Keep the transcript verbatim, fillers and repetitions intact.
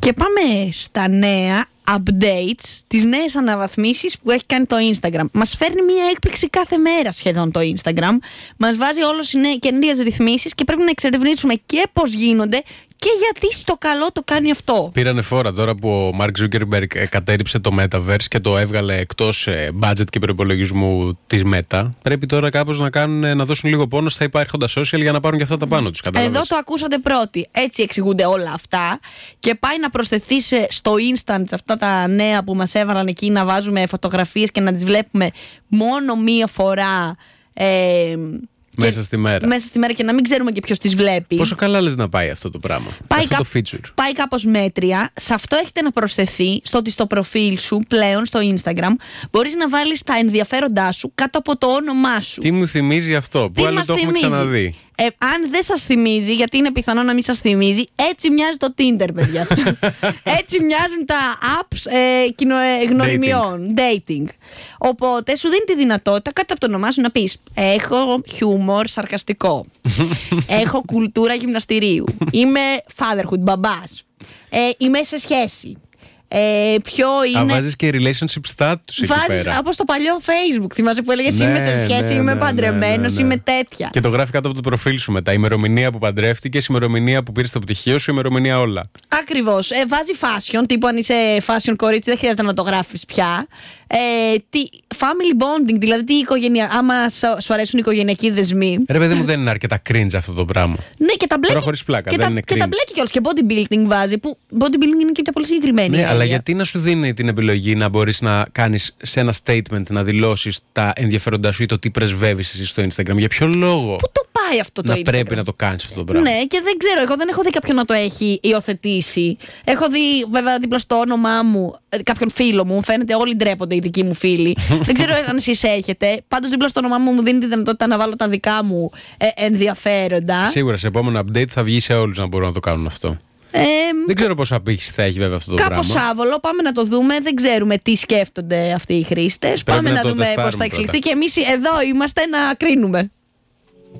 Και πάμε στα νέα updates, τις νέες αναβαθμίσεις που έχει κάνει το Instagram. Μας φέρνει μια έκπληξη κάθε μέρα σχεδόν το Instagram. Μας βάζει όλες οι νέες καινούριες ρυθμίσεις και πρέπει να εξερευνήσουμε και πώς γίνονται και γιατί στο καλό το κάνει αυτό. Πήρανε φόρα τώρα που ο Mark Zuckerberg κατέριψε το Metaverse και το έβγαλε εκτός budget και προϋπολογισμού της Meta. Πρέπει τώρα κάπως να, κάνουν, να δώσουν λίγο πόνο στα υπάρχοντα social για να πάρουν και αυτά τα πάνω τους. Εδώ το ακούσατε πρώτοι. Έτσι εξηγούνται όλα αυτά. Και πάει να προσθεθεί στο instant αυτά τα νέα που μας έβαλαν εκεί, να βάζουμε φωτογραφίες και να τις βλέπουμε μόνο μία φορά. Ε, Μέσα στη μέρα. Μέσα στη μέρα και να μην ξέρουμε και ποιος τις βλέπει. Πόσο καλά λες να πάει αυτό το πράγμα, πάει αυτό κά... το feature. Πάει κάπως μέτρια. Σε αυτό έχετε να προσθεθεί στο ότι στο προφίλ σου πλέον στο Instagram μπορείς να βάλεις τα ενδιαφέροντά σου κάτω από το όνομά σου. Τι μου θυμίζει αυτό, που άλλο το έχουμε ξαναδεί. Ε, αν δεν σας θυμίζει, γιατί είναι πιθανό να μην σας θυμίζει, έτσι μοιάζει το Tinder, παιδιά. Έτσι μοιάζουν τα apps ε, κοινο, ε, γνωριμιών, dating. dating. Οπότε σου δίνει τη δυνατότητα κάτω από το όνομά σου να πεις: έχω χιούμορ σαρκαστικό. Έχω κουλτούρα γυμναστηρίου. Είμαι fatherhood, μπαμπάς. Ε, είμαι σε σχέση. Ε, ποιο είναι... Α, βάζεις και relationship status εκεί βάζεις πέρα. όπως το παλιό Facebook. Θυμάσαι που έλεγες ναι, είμαι σε σχέση, ναι, είμαι ναι, παντρεμένος, ναι, ναι, ναι. είμαι τέτοια. Και το γράφει κάτω από το προφίλ σου μετά. Η ημερομηνία που παντρεύτηκες, η ημερομηνία που πήρες το πτυχίο σου, η ημερομηνία όλα. Ακριβώς. Ε, βάζει fashion, τύπου αν είσαι fashion κορίτσι δεν χρειάζεται να το γράφεις πια. Ε, τι, family bonding, δηλαδή τι οικογένεια, άμα σου αρέσουν οι οικογενειακοί δεσμοί. Ρε παιδί μου, δεν είναι αρκετά cringe αυτό το πράγμα. Ναι, και τα μπλέκει. Τώρα χωρίς πλάκα, και, δεν τα, είναι και τα μπλέκει κιόλας. Και bodybuilding βάζει. Που bodybuilding είναι και πια πολύ συγκεκριμένη. Ναι, αλλά γιατί να σου δίνει την επιλογή να μπορείς να κάνεις σε ένα statement να δηλώσεις τα ενδιαφέροντά σου ή το τι πρεσβεύεις εσύ στο Instagram. Για ποιο λόγο. Πού το πάει αυτό το να Instagram. Πρέπει να το κάνεις αυτό το πράγμα. Ναι, και δεν ξέρω. Εγώ δεν έχω δει κάποιον να το έχει υιοθετήσει. Έχω δει βέβαια δίπλα στο όνομά μου κάποιον φίλο μου. Φαίνεται όλοι ντρέπονται οι δικοί μου φίλοι. Δεν ξέρω αν εσείς έχετε. Πάντως δίπλα στο όνομά μου μου δίνει τη δυνατότητα να βάλω τα δικά μου ε, ενδιαφέροντα. Σίγουρα σε επόμενο update θα βγει σε όλους να μπορούν να το κάνουν αυτό. Ε, δεν ξέρω πόσο απήχηση θα έχει βέβαια αυτό το πράγμα. Κάπως άβολο, πάμε να το δούμε. Δεν ξέρουμε τι σκέφτονται αυτοί οι χρήστες. Πάμε να, να δούμε πώς θα εξελιχθεί και εμείς εδώ είμαστε να κρίνουμε.